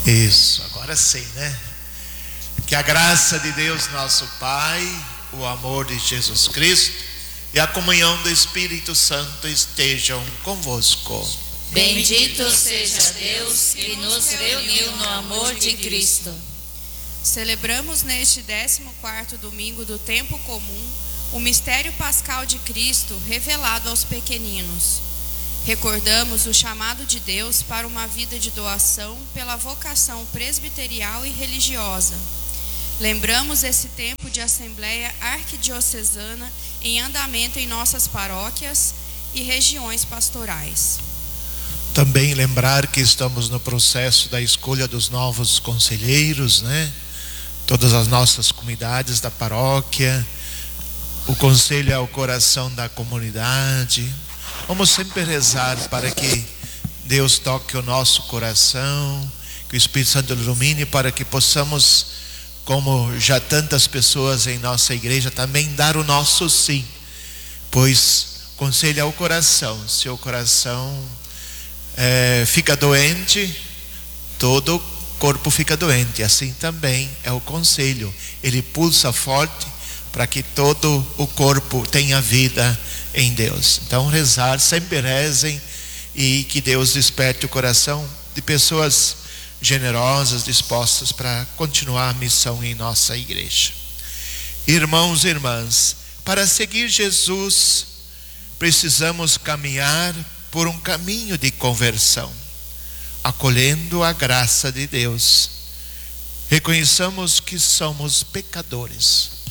Isso, agora sim, né? Que a graça de Deus nosso Pai, o amor de Jesus Cristo e a comunhão do Espírito Santo estejam convosco. Bendito seja Deus que nos reuniu no amor de Cristo. Celebramos neste 14º domingo do tempo comum o mistério pascal de Cristo revelado aos pequeninos. Recordamos o chamado de Deus para uma vida de doação pela vocação presbiterial e religiosa. Lembramos esse tempo de Assembleia Arquidiocesana em andamento em nossas paróquias e regiões pastorais. Também lembrar que estamos no processo da escolha dos novos conselheiros, né? Todas as nossas comunidades da paróquia, o conselho é o coração da comunidade. Vamos sempre rezar para que Deus toque o nosso coração, que o Espírito Santo ilumine, para que possamos, como já tantas pessoas em nossa igreja, também dar o nosso sim, pois conselho é o coração. Se o coração fica doente, todo o corpo fica doente. Assim também é o conselho, ele pulsa forte para que todo o corpo tenha vida em Deus. Então rezar, sempre rezem, e que Deus desperte o coração de pessoas generosas, dispostas para continuar a missão em nossa igreja. Irmãos e irmãs, para seguir Jesus precisamos caminhar por um caminho de conversão, acolhendo a graça de Deus. Reconheçamos que somos pecadores,